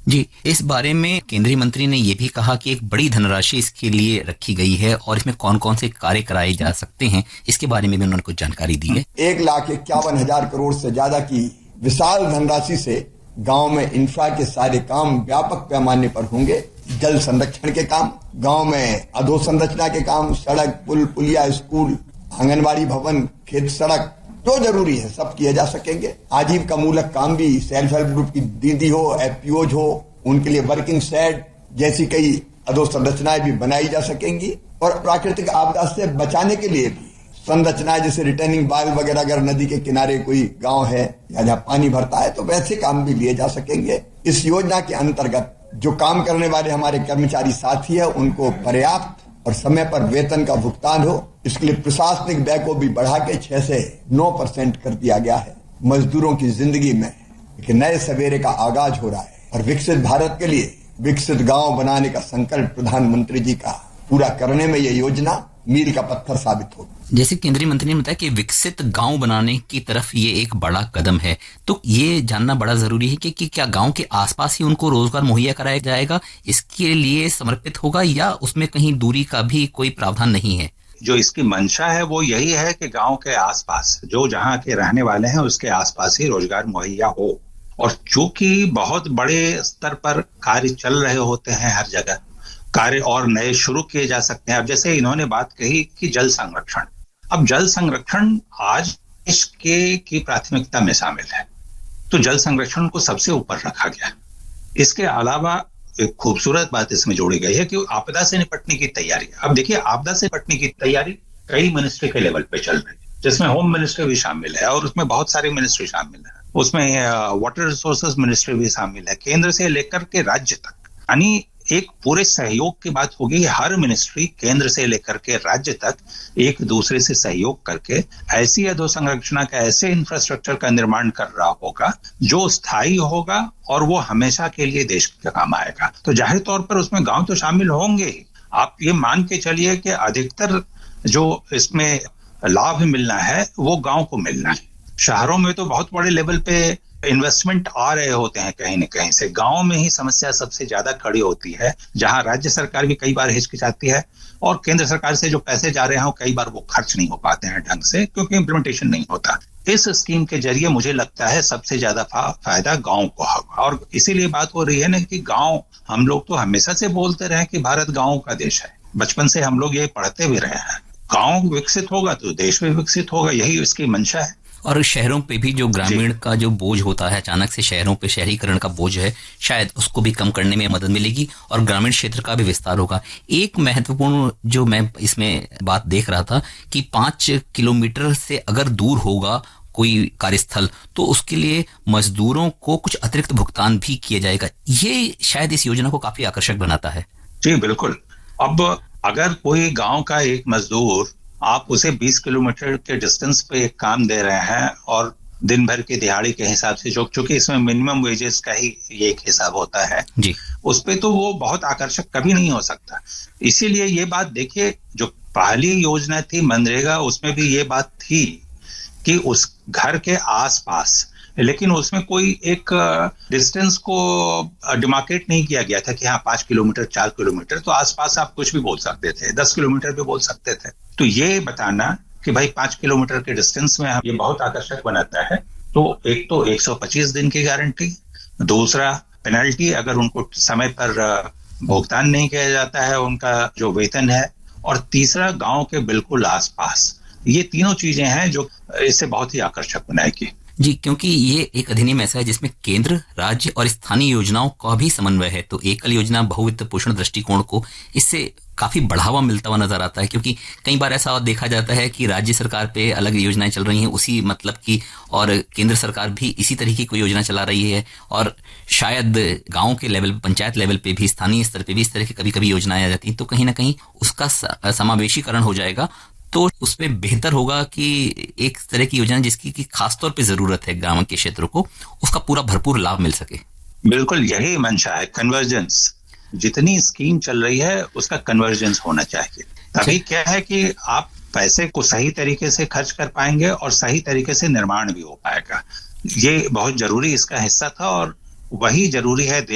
जी, इस बारे में केंद्रीय मंत्री ने ये भी कहा कि एक बड़ी धनराशि इसके लिए रखी गई है और इसमें कौन कौन से कार्य कराए जा सकते हैं, इसके बारे में भी उन्होंने कुछ जानकारी दी है। 1,51,000 करोड़ से ज्यादा की विशाल धनराशि से गांव में इंफ्रा के सारे काम व्यापक पैमाने पर होंगे। जल संरक्षण के काम, गांव में अधोसंरचना के काम, सड़क, पुल, पुलिया, स्कूल, आंगनबाड़ी भवन, खेत सड़क जो जरूरी है सब किए जा सकेंगे। आजीविका मूलक काम भी, सेल्फ हेल्प ग्रुप की दीदी हो, एफपीओज हो, उनके लिए वर्किंग शेड जैसी कई अधोसंरचनाएं भी बनाई जा सकेंगी। और प्राकृतिक आपदा से बचाने के लिए भी संरचनाएं जैसे रिटर्निंग वाल वगैरह, अगर नदी के किनारे कोई गांव है या जहां पानी भरता है तो वैसे काम भी लिए जा सकेंगे। इस योजना के अंतर्गत जो काम करने वाले हमारे कर्मचारी साथी है उनको पर्याप्त और समय पर वेतन का भुगतान हो, इसके लिए प्रशासनिक व्यय को भी बढ़ा के 6 से 9% कर दिया गया है। मजदूरों की जिंदगी में एक नए सवेरे का आगाज हो रहा है और विकसित भारत के लिए विकसित गांव बनाने का संकल्प प्रधानमंत्री जी का पूरा करने में यह योजना मील का पत्थर साबित हो। जैसे केंद्रीय मंत्री ने बताया कि विकसित गांव बनाने की तरफ ये एक बड़ा कदम है, तो ये जानना बड़ा जरूरी है कि क्या गांव के आसपास ही उनको रोजगार मुहैया कराया जाएगा, इसके लिए समर्पित होगा या उसमें कहीं दूरी का भी कोई प्रावधान नहीं है? जो इसकी मंशा है वो यही है कि गांव के आसपास जो जहां के रहने वाले हैं उसके आसपास ही रोजगार मुहैया हो। और चूंकि बहुत बड़े स्तर पर कार्य चल रहे होते हैं, हर जगह कार्य और नए शुरू किए जा सकते हैं। अब जैसे इन्होंने बात कही कि जल संरक्षण, अब जल संरक्षण आज देश की प्राथमिकता में शामिल है, तो जल संरक्षण को सबसे ऊपर रखा गया। इसके अलावा एक खूबसूरत बात इसमें जोड़ी गई है कि आपदा से निपटने की तैयारी। अब देखिए, आपदा से निपटने की तैयारी कई मिनिस्ट्री के लेवल पे चल रही है, जिसमें होम मिनिस्ट्री भी शामिल है और उसमें बहुत सारे मिनिस्ट्री शामिल है, उसमें वाटर रिसोर्सेज मिनिस्ट्री भी शामिल है, केंद्र से लेकर के राज्य तक। यानी एक पूरे सहयोग की बात होगी। हर मिनिस्ट्री केंद्र से लेकर के राज्य तक एक दूसरे से सहयोग करके ऐसी अधोसंरचना का, ऐसे इंफ्रास्ट्रक्चर का निर्माण कर रहा होगा जो स्थायी होगा और वो हमेशा के लिए देश के काम आएगा। तो जाहिर तौर पर उसमें गांव तो शामिल होंगे ही। आप ये मान के चलिए कि अधिकतर जो इसमें लाभ मिलना है वो गांव को मिलना है। शहरों में तो बहुत बड़े लेवल पे इन्वेस्टमेंट आ रहे होते हैं कहीं न कहीं से, गांव में ही समस्या सबसे ज्यादा खड़ी होती है, जहां राज्य सरकार भी कई बार हिचकिचाती है और केंद्र सरकार से जो पैसे जा रहे हैं कई बार वो खर्च नहीं हो पाते हैं ढंग से, क्योंकि इम्प्लीमेंटेशन नहीं होता। इस स्कीम के जरिए मुझे लगता है सबसे ज्यादा फायदा गांव को होगा। और इसीलिए बात हो रही है ना कि गांव, हम लोग तो हमेशा से बोलते रहे कि भारत गांव का देश है, बचपन से हम लोग ये पढ़ते भी रहे हैं। गांव विकसित होगा तो देश भी विकसित होगा, यही इसकी मंशा है। और शहरों पे भी जो ग्रामीण का जो बोझ होता है, अचानक से शहरों पे शहरीकरण का बोझ है, शायद उसको भी कम करने में मदद मिलेगी और ग्रामीण क्षेत्र का भी विस्तार होगा। एक महत्वपूर्ण जो मैं इसमें बात देख रहा था कि 5 किलोमीटर से अगर दूर होगा कोई कार्यस्थल तो उसके लिए मजदूरों को कुछ अतिरिक्त भुगतान भी किया जाएगा। ये शायद इस योजना को काफी आकर्षक बनाता है। जी बिल्कुल। अब अगर कोई गांव का एक मजदूर, आप उसे 20 किलोमीटर के डिस्टेंस पे एक काम दे रहे हैं और दिन भर की दिहाड़ी के हिसाब से, जो चूंकि इसमें मिनिमम वेजेस का ही ये एक हिसाब होता है जी, उस पे तो वो बहुत आकर्षक कभी नहीं हो सकता। इसीलिए ये बात देखिए, जो पहली योजना थी मनरेगा, उसमें भी ये बात थी कि उस घर के आसपास, लेकिन उसमें कोई एक डिस्टेंस को डिमार्केट नहीं किया गया था कि हाँ 5 किलोमीटर 4 किलोमीटर, तो आसपास आप कुछ भी बोल सकते थे, 10 किलोमीटर भी बोल सकते थे। तो ये बताना कि भाई 5 किलोमीटर के डिस्टेंस में ये बहुत आकर्षक बनाता है। तो एक तो 125 दिन की गारंटी, दूसरा पेनल्टी अगर उनको समय पर भुगतान नहीं किया जाता है उनका जो वेतन है, और तीसरा गांव के बिल्कुल आसपास। ये तीनों चीजें हैं जो इसे बहुत ही आकर्षक बनाएगी। जी, क्योंकि ये एक अधिनियम ऐसा है जिसमें केंद्र, राज्य और स्थानीय योजनाओं का भी समन्वय है, तो एकल योजना बहुविध पोषण दृष्टिकोण को इससे काफी बढ़ावा मिलता हुआ नजर आता है। क्योंकि कई बार ऐसा देखा जाता है कि राज्य सरकार पे अलग योजनाएं चल रही हैं उसी मतलब की, और केंद्र सरकार भी इसी तरीके की योजना चला रही है, और शायद गांव के लेवल, पंचायत लेवल पे भी, स्थानीय स्तर पे भी इस तरह की कभी कभी योजनाएं आ जाती हैं। तो कहीं ना कहीं उसका समावेशीकरण हो जाएगा तो उसमें बेहतर होगा कि एक तरह की योजना जिसकी की खासतौर पे जरूरत है ग्रामीण के क्षेत्रों को, उसका पूरा भरपूर लाभ मिल सके। बिल्कुल यही मंशा है, कन्वर्जेंस। जितनी स्कीम चल रही है उसका कन्वर्जेंस होना चाहिए, तभी क्या है कि आप पैसे को सही तरीके से खर्च कर पाएंगे और सही तरीके से निर्माण भी हो पाएगा। ये बहुत जरूरी इसका हिस्सा था और वही जरूरी है।